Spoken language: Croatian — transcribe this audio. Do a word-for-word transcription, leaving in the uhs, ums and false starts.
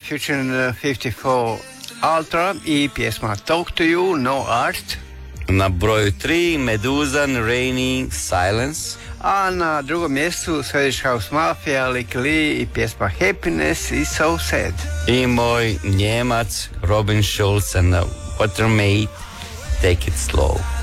Future fifty-four Ultra i pjesma Talk to You, No Art. Na broju tri Meduza, Rainy Silence. A na drugom mjestu Swedish House Mafia, Lick Lee i pjesma Happiness is So Sad. I moj Njemac Robin Schulz and Watermaid, Take It Slow.